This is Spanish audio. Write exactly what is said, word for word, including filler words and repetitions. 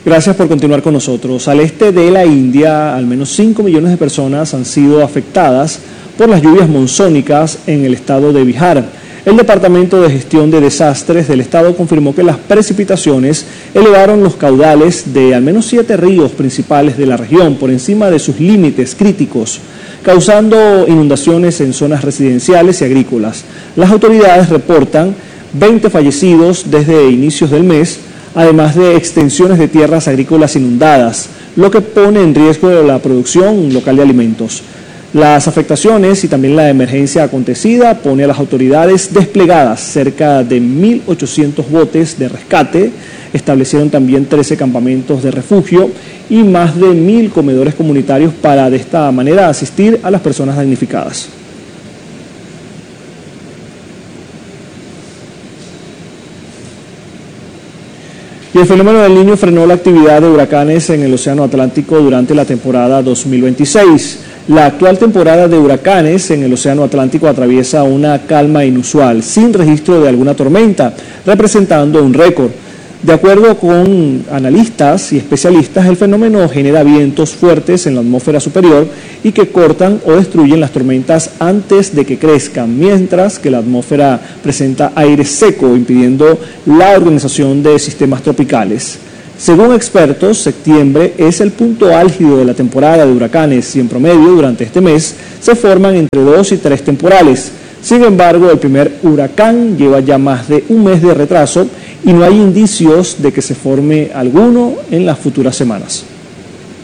Gracias por continuar con nosotros. Al este de la India, al menos cinco millones de personas han sido afectadas por las lluvias monzónicas en el estado de Bihar. El Departamento de Gestión de Desastres del estado confirmó que las precipitaciones elevaron los caudales de al menos siete ríos principales de la región por encima de sus límites críticos, causando inundaciones en zonas residenciales y agrícolas. Las autoridades reportan veinte fallecidos desde inicios del mes, además de extensiones de tierras agrícolas inundadas, lo que pone en riesgo la producción local de alimentos. Las afectaciones y también la emergencia acontecida pone a las autoridades desplegadas cerca de mil ochocientos botes de rescate, establecieron también trece campamentos de refugio y más de mil comedores comunitarios para de esta manera asistir a las personas damnificadas. Y el fenómeno del Niño frenó la actividad de huracanes en el Océano Atlántico durante la temporada dos mil veintiséis. La actual temporada de huracanes en el Océano Atlántico atraviesa una calma inusual, sin registro de alguna tormenta, representando un récord. De acuerdo con analistas y especialistas, el fenómeno genera vientos fuertes en la atmósfera superior y que cortan o destruyen las tormentas antes de que crezcan, mientras que la atmósfera presenta aire seco, impidiendo la organización de sistemas tropicales. Según expertos, septiembre es el punto álgido de la temporada de huracanes y en promedio durante este mes se forman entre dos y tres temporales. Sin embargo, el primer huracán lleva ya más de un mes de retraso y no hay indicios de que se forme alguno en las futuras semanas.